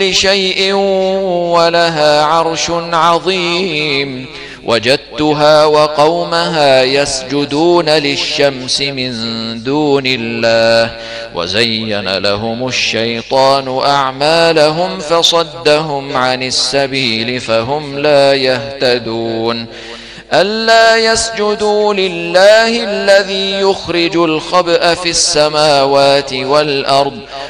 شيء ولها عرش عظيم. وجدتها وقومها يسجدون للشمس من دون الله وزين لهم الشيطان أعمالهم فصدهم عن السبيل فهم لا يهتدون. ألا يسجدوا لله الذي يخرج الخبأ في السماوات والأرض